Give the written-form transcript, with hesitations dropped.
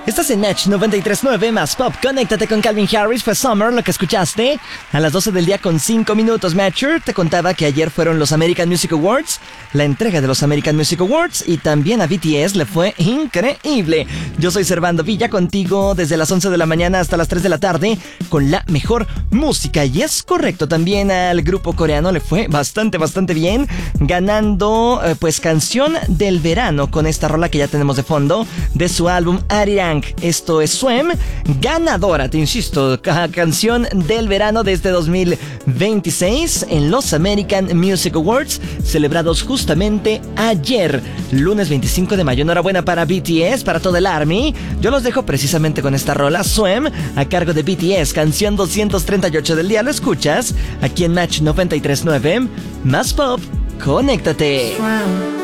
Estás en Match 93.9 más Pop. Conéctate con Calvin Harris. Fue Summer lo que escuchaste a las 12 del día con 5 minutos. Matcher te contaba que ayer fueron los American Music Awards, la entrega de los American Music Awards, y también a BTS le fue increíble. Yo soy Servando Villa, contigo desde las 11 de la mañana hasta las 3 de la tarde con la mejor música. Y es correcto, también al grupo coreano le fue bastante bien, ganando pues canción del verano con esta rola que ya tenemos de fondo de su álbum Arirang. Esto es Swim, ganadora, te insisto, canción del verano desde 2026 en los American Music Awards, celebrados justamente ayer, lunes 25 de mayo. Enhorabuena para BTS, para todo el ARMY. Yo los dejo precisamente con esta rola, Swim, a cargo de BTS, canción 238 del día. Lo escuchas aquí en Match 93.9, más Pop. Conéctate.